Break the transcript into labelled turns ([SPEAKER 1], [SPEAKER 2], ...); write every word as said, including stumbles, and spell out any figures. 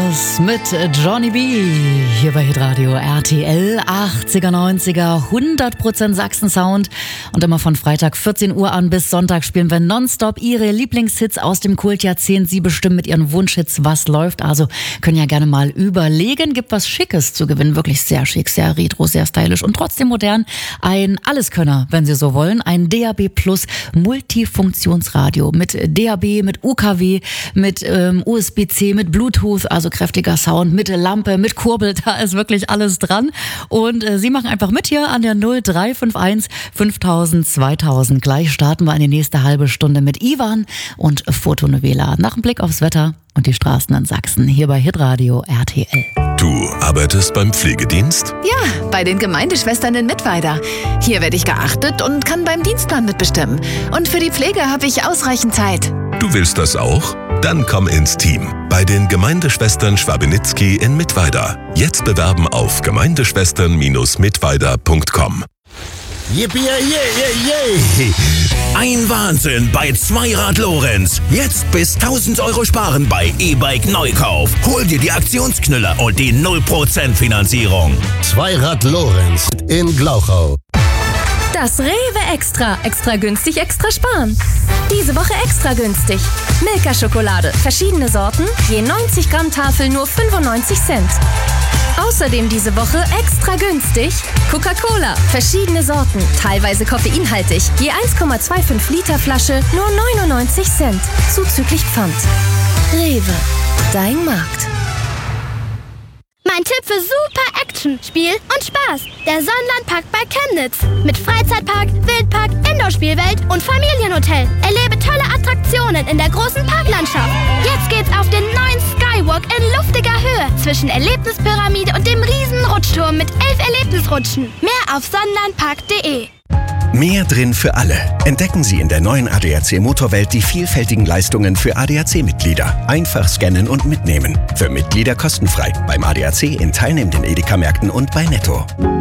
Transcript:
[SPEAKER 1] Stars mit Johnny B. Hier bei Hitradio R T L. achtziger, neunziger, hundert Prozent Sachsen-Sound. Und immer von Freitag vierzehn Uhr an bis Sonntag spielen wir nonstop ihre Lieblingshits aus dem Kultjahrzehnt. Sie bestimmen mit ihren Wunschhits, was läuft. Also können ja gerne mal überlegen. Gibt was Schickes zu gewinnen. Wirklich sehr schick, sehr retro, sehr stylisch und trotzdem modern. Ein Alleskönner, wenn Sie so wollen. Ein D A B Plus Multifunktionsradio mit D A B, mit U K W, mit ähm, U S B C, mit Bluetooth, also kräftiger Sound, mit Lampe, mit Kurbel, da ist wirklich alles dran. Und äh, Sie machen einfach mit hier an der null drei fünf eins fünftausend zweitausend. Gleich starten wir in die nächste halbe Stunde mit Ivan und Fotonovela. Nach dem Blick aufs Wetter und die Straßen in Sachsen, hier bei Hitradio R T L.
[SPEAKER 2] Du arbeitest beim Pflegedienst?
[SPEAKER 3] Ja, bei den Gemeindeschwestern in Mittweida. Hier werde ich geachtet und kann beim Dienstplan mitbestimmen. Und für die Pflege habe ich ausreichend Zeit.
[SPEAKER 2] Du willst das auch? Dann komm ins Team bei den Gemeindeschwestern Schwabenitzky in Mittweida. Jetzt bewerben auf gemeindeschwestern Bindestrich mittweida punkt com.
[SPEAKER 4] Yippie, yeah, yeah, yeah.
[SPEAKER 5] Ein Wahnsinn bei Zweirad Lorenz. Jetzt bis tausend Euro sparen bei E-Bike Neukauf. Hol dir die Aktionsknüller und die null Prozent Finanzierung.
[SPEAKER 4] Zweirad Lorenz in Glauchau.
[SPEAKER 6] Das Rewe Extra. Extra günstig, extra sparen. Diese Woche extra günstig. Milka-Schokolade. Verschiedene Sorten. Je neunzig Gramm Tafel nur fünfundneunzig Cent. Außerdem diese Woche extra günstig. Coca-Cola. Verschiedene Sorten. Teilweise koffeinhaltig. Je eins Komma fünfundzwanzig Liter Flasche nur neunundneunzig Cent. Zuzüglich Pfand. Rewe. Dein Markt.
[SPEAKER 7] Mein Tipp für super Action, Spiel und Spaß. Der Sonnenlandpark bei Chemnitz. Mit Freizeitpark, Wildpark, Indoor-Spielwelt und Familienhotel. Erlebe tolle Attraktionen in der großen Parklandschaft. Jetzt geht's auf den neuen Skywalk in luftiger Höhe zwischen Erlebnispyramide und dem riesen Rutschturm mit elf Erlebnisrutschen. Mehr auf sonnenlandpark punkt de.
[SPEAKER 8] Mehr drin für alle. Entdecken Sie in der neuen A D A C Motorwelt die vielfältigen Leistungen für A D A C-Mitglieder. Einfach scannen und mitnehmen. Für Mitglieder kostenfrei. Beim A D A C in teilnehmenden Edeka-Märkten und bei Netto.